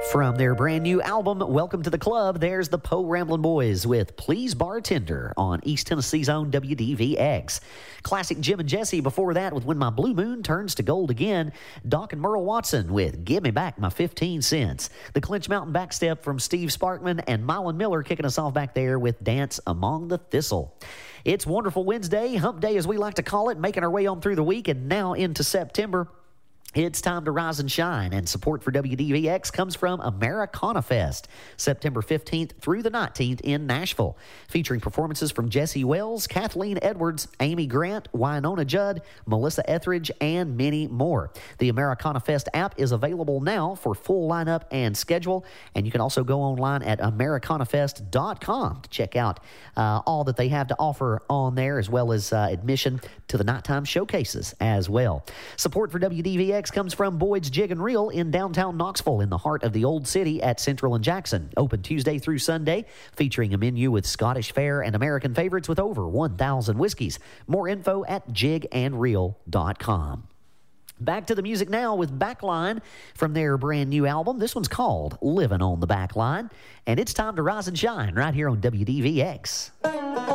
From their brand new album, Welcome to the Club, there's the Po Ramblin' Boys with Please Bartender on East Tennessee's own WDVX. Classic Jim and Jesse before that with When My Blue Moon Turns to Gold Again. Doc and Merle Watson with Give Me Back My 15 Cents. The Clinch Mountain Backstep from Steve Sparkman and Mylon Miller kicking us off back there with Dance Among the Thistle. It's Wonderful Wednesday, Hump Day as we like to call it, making our way on through the week and now into September. It's time to rise and shine, and support for WDVX comes from Americana Fest, September 15th through the 19th in Nashville, featuring performances from Jesse Wells, Kathleen Edwards, Amy Grant, Wynonna Judd, Melissa Etheridge, and many more. The Americana Fest app is available now for full lineup and schedule, and you can also go online at americanafest.com to check out all that they have to offer on there, as well as admission to the nighttime showcases as well. Support for WDVX comes from Boyd's Jig and Reel in downtown Knoxville, in the heart of the Old City at Central and Jackson. Open Tuesday through Sunday, featuring a menu with Scottish fare and American favorites with over 1,000 whiskeys. More info at jigandreel.com. Back to the music now with Backline from their brand new album. This one's called Living on the Backline, and it's time to rise and shine right here on WDVX.